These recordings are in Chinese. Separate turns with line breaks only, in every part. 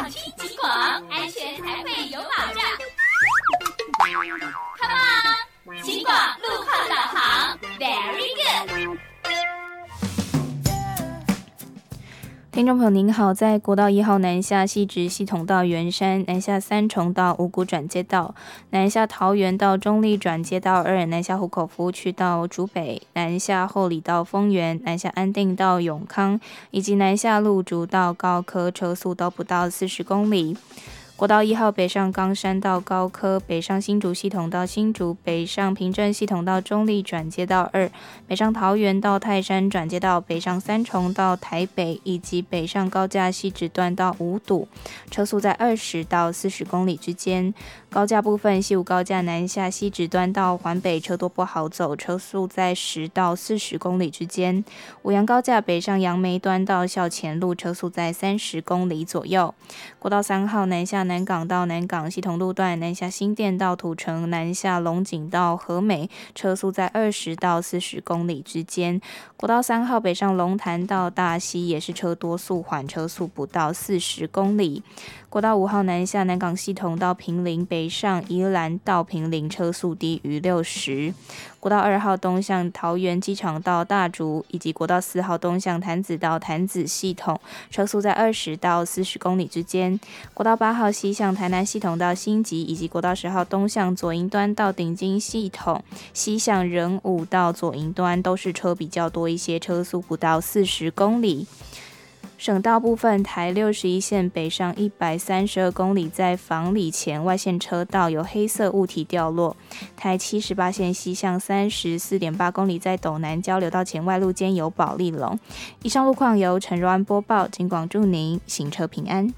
放轻警广，安全才会有保障。Come on， 警广路况导航 ，Very good。
听众朋友您好，在国道1号南下汐止系统到圆山，南下三重到五股转接道，南下桃园到中立转接道2，南下湖口服务区到竹北，南下后里到丰原，南下安定到永康，以及南下路竹到高科，车速都不到40公里。国道1号北上冈山到高科，北上新竹系统到新竹，北上平镇系统到中立转接道2，北上桃园到泰山转接道，北上三重到台北，以及北上高架汐止段到五堵，车速在20到40公里之间。高架部分，西武高架南下汐止段到环北车多不好走，车速在10到40公里之间。五杨高架北上杨梅段到校前路，车速在30公里左右。国道3号南下南港到南港系统路段，南下新店到土城，南下龙井到和美，车速在20到40公里之间。国道3号北上龙潭到大溪也是车多速缓，车速不到40公里。国道5号南下南港系统到坪林，北上宜兰到坪林，车速低于60。国道2号东向桃园机场到大竹，以及国道4号东向潭子到潭子系统，车速在20到40公里之间。国道8号西向台南系统到新集，以及国道10号东向左营端到顶金系统，西向仁武到左营端都是车比较多一些，车速不到40公里。省道部分，台61线北上132公里，在房里前外线车道有黑色物体掉落。台78线西向34.8公里，在斗南交流道前外路间有保利龙。以上路况由陈柔安播报，警广祝您行车平安。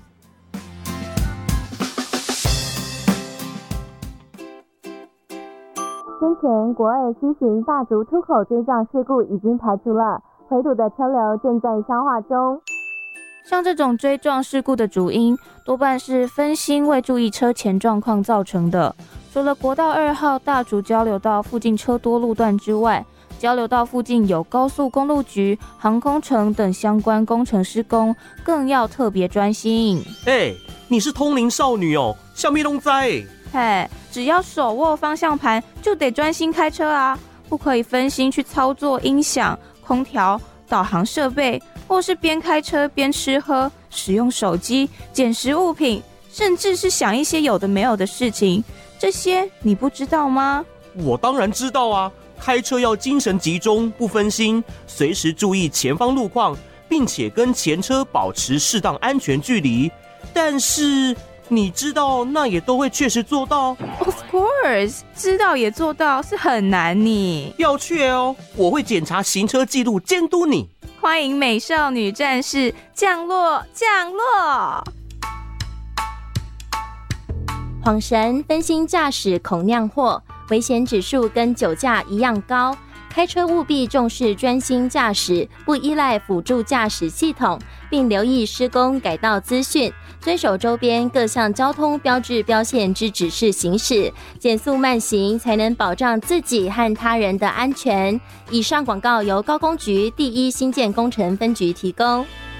先前国2西行大竹出口追撞事故已经排除了，回堵的车流正在消化中。
像这种追撞事故的主因，多半是分心未注意车前状况造成的。除了国道2号大竹交流道附近车多路段之外，交流道附近有高速公路局、航空城等相关工程施工，更要特别专心。
你是通灵少女哦，小咪拢知。
只要手握方向盘，就得专心开车啊，不可以分心去操作音响、空调、导航设备，或是边开车边吃喝，使用手机、捡拾物品，甚至是想一些有的没有的事情，这些你不知道吗？
我当然知道啊，开车要精神集中，不分心，随时注意前方路况，并且跟前车保持适当安全距离。但是你知道那也都会确实做到？
Of course， 知道也做到是很难你。
要确哦，我会检查行车记录，监督你。
欢迎美少女战士降落降落。
晃神、分心驾驶恐酿祸，危险指数跟酒驾一样高。开车务必重视专心驾驶，不依赖辅助驾驶系统，并留意施工改道资讯，遵守周边各项交通标志标线之指示行驶，减速慢行，才能保障自己和他人的安全。以上广告由高工局第1新建工程分局提供。